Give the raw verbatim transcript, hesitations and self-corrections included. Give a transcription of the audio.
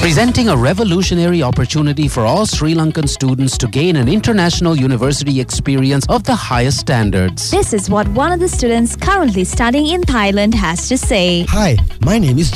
presenting a revolutionary opportunity for all Sri Lankan students to gain an international university experience of the highest standards. This is what one of the students currently studying in Thailand has to say. Hi, my name is